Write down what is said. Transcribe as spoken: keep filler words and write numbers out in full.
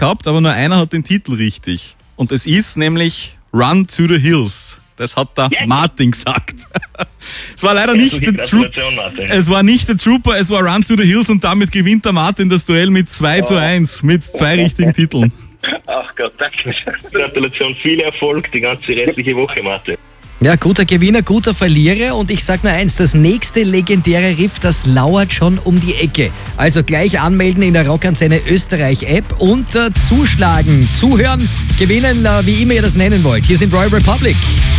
gehabt, aber nur einer hat den Titel richtig. Und es ist nämlich Run to the Hills. Das hat der yes. Martin gesagt. Es war leider nicht der Trooper. Es war nicht der Trooper, es war Run to the Hills und damit gewinnt der Martin das Duell mit zwei oh. zu eins mit zwei richtigen Titeln. Ach Gott, danke. Gratulation, viel Erfolg die ganze restliche Woche, Martin. Ja, guter Gewinner, guter Verlierer und ich sag nur eins, das nächste legendäre Riff, das lauert schon um die Ecke. Also gleich anmelden in der Rockantenne Österreich App und äh, zuschlagen, zuhören, gewinnen, äh, wie immer ihr das nennen wollt. Hier sind Royal Republic.